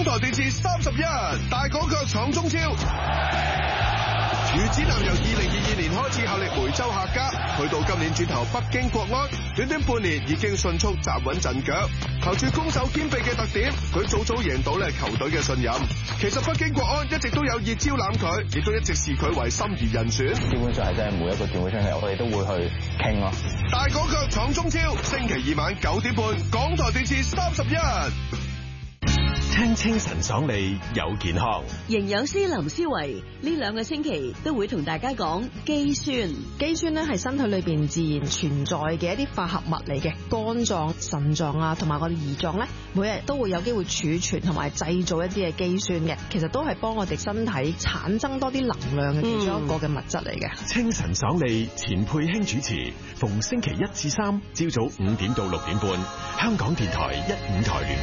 台電視31大港腳闖中超。魚子南由2022年開始效力梅州客家，去到今年轉投北京國安，短短半年已經迅速站穩陣腳。靠住攻守兼備嘅特點，佢早早贏到咧球隊嘅信任。其實北京國安一直都有意招攬佢，亦都一直視佢為心儀人選。 基本上係真係每一個轉會出嚟，我哋都會去傾咯。 大港腳闖中超，星期二晚9點半，港台電視31。 聽清晨爽利有健康， 營養師林思維呢2個星期都會同大家講肌酸。 肌酸咧係身體裏邊自然存在嘅一啲化合物嚟嘅，肝臟、腎臟啊，同埋我哋胰臟咧，每日都會有機會儲存同埋製造一啲嘅肌酸嘅，其實都係幫我哋身體產生多啲能量嘅其中一個嘅物質嚟嘅。 清晨爽利，錢佩卿主持，逢星期1至3朝早5點到6點半，香港電台1、5台聯